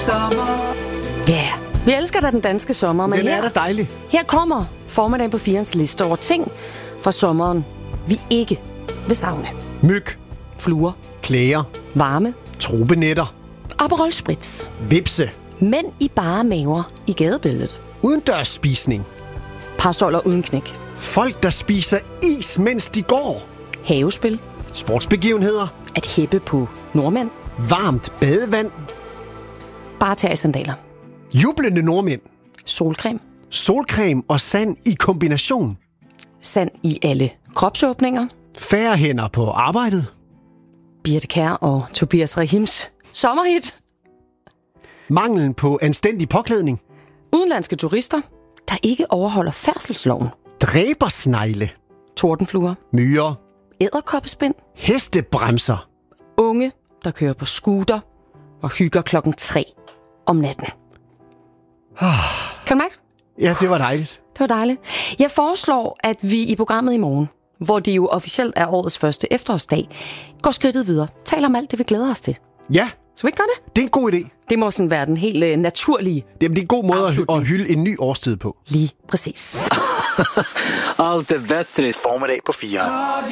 sommer. Ja, vi elsker da den danske sommer, men Den er da dejlig. her kommer formiddagen på 4'ernes liste over ting fra sommeren, vi ikke vil savne. Myg, Fluer, klæger, varme, tropenetter, Aperol Spritz, vipse, mænd i bare maver i gadebilledet, udendørsspisning, parasoller uden knæk, folk, der spiser is, mens de går, havespil, sportsbegivenheder, at hæppe på nordmænd, varmt badevand, bare tage sandaler, jublende nordmænd, solcreme, solcreme og sand i kombination, sand i alle kropsåbninger, færre hænder på arbejdet, Birte Kjær og Tobias Rahims sommerhit, manglen på anstændig påklædning, udenlandske turister, der ikke overholder færdselsloven, dræbersnegle, tordenfluer, myrer, edderkoppespind, hestebremser, unge, der kører på scooter og hygger 3:00 om natten. Kan du mærke? Ja, det var dejligt. Det var dejligt. Jeg foreslår, at vi i programmet i morgen, hvor det jo officielt er årets første efterårsdag, går skridtet videre. Taler om alt det, vi glæder os til. Ja, Så vi ikke gøre det? det er en god idé. Det må sådan være den helt naturlige. Jamen, det er en god måde Afslutning. at hylde en ny årstid på. Lige præcis. Allt är bättre. Formiddag på 4.